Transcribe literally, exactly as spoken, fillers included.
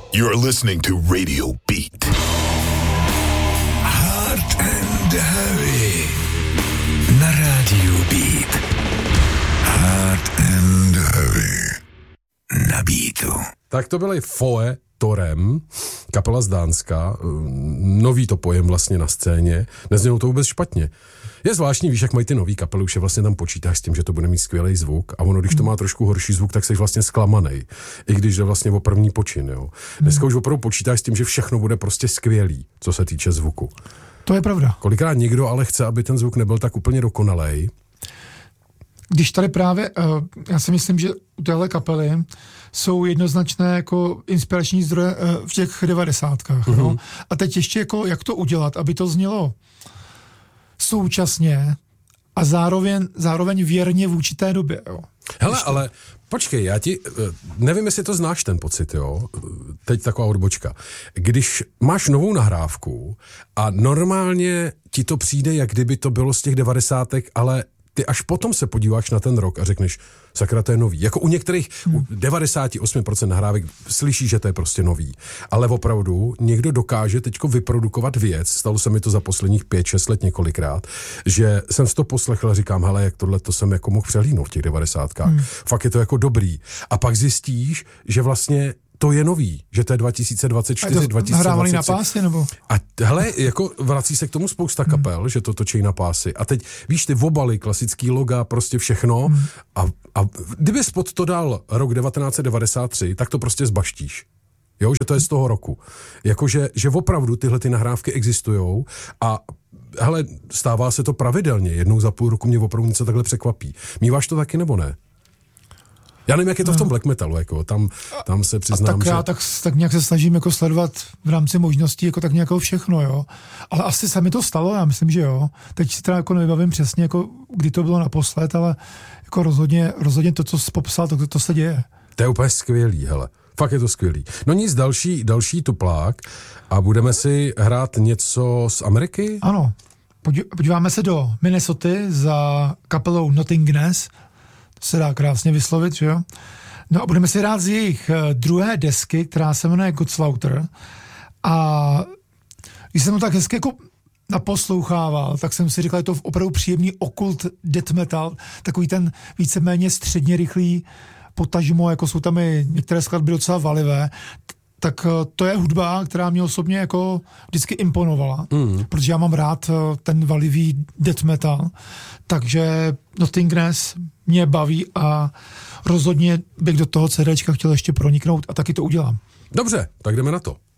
You're listening to Radio Beat. Hard and Heavy na Radio Beat. Hard and Heavy na Beatu. Tak to byly Foe Torem, kapela z Dánska, nový to pojem vlastně na scéně, neznělo to vůbec špatně. Je zvláštní, víš, jak mají ty nový kapely, už je vlastně tam počítáš s tím, že to bude mít skvělý zvuk a ono, když to má trošku horší zvuk, tak jsi vlastně zklamanej, i když je vlastně o první počin, jo. Dneska už opravdu počítáš s tím, že všechno bude prostě skvělý, co se týče zvuku. To je pravda. Kolikrát někdo ale chce, aby ten zvuk nebyl tak úplně dokonalej. Když tady právě, uh, já si myslím, že u téhle kapely jsou jednoznačné jako inspirační zdroje uh, v těch devadesátkách. Mm-hmm. No? A teď ještě jako, jak to udělat, aby to znělo současně a zároveň, zároveň věrně v určité době. Jo. Hele, ještě... ale počkej, já ti, nevím, jestli to znáš ten pocit, jo, teď taková odbočka. Když máš novou nahrávku a normálně ti to přijde, jak kdyby to bylo z těch devadesátek, ale ty až potom se podíváš na ten rok a řekneš, sakra, to je nový. Jako u některých, hmm. u devadesát osm procent nahrávek slyšíš, že to je prostě nový. Ale opravdu někdo dokáže teďko vyprodukovat věc, stalo se mi to za posledních pět šest let několikrát, že jsem si to poslechl a říkám, hele, jak tohle to jsem jako mohl přehlídnout v těch devadesátkách. Hmm. Fakt je to jako dobrý. A pak zjistíš, že vlastně to je nový, že to je dva tisíce dvacet čtyři, dva tisíce dvacet tři. Na pásy, nebo? A hele, jako vrací se k tomu spousta kapel, hmm. že to točí na pásy. A teď, víš, ty obaly, klasický loga, prostě všechno. Hmm. A, a kdyby spod to dal rok devatenáct devadesát tři, tak to prostě zbaštíš. Jo, že to je z toho roku. Jakože, že opravdu tyhle ty nahrávky existujou a hele, stává se to pravidelně. Jednou za půl roku mě opravdu něco takhle překvapí. Míváš to taky, nebo ne? Já nevím, jak je to v tom black metalu, jako, tam, tam se přiznám, a tak že... já tak, tak nějak se snažím jako sledovat v rámci možností jako tak nějak všechno, jo. Ale asi se mi to stalo, já myslím, že jo. Teď si teda jako nevybavím přesně, jako, kdy to bylo naposled, ale jako rozhodně, rozhodně to, co jsi popsal, to, to se děje. To je úplně skvělý, hele. Fakt je to skvělý. No nic, další, další tuplák a budeme si hrát něco z Ameriky? Ano. Podíváme se do Minnesoty za kapelou Nothingness. Se dá krásně vyslovit, že jo? No a budeme si hrát z jejich druhé desky, která se jmenuje Good Slaughter. A když jsem to tak hezky jako naposlouchával, tak jsem si říkal, je to opravdu příjemný okult death metal, takový ten víceméně středně rychlý potažmo, jako jsou tam i některé skladby docela valivé, tak to je hudba, která mě osobně jako vždycky imponovala, mm. protože já mám rád ten valivý death metal, takže Nothingness mě baví a rozhodně bych do toho CDčka chtěl ještě proniknout a taky to udělám. Dobře, tak jdeme na to.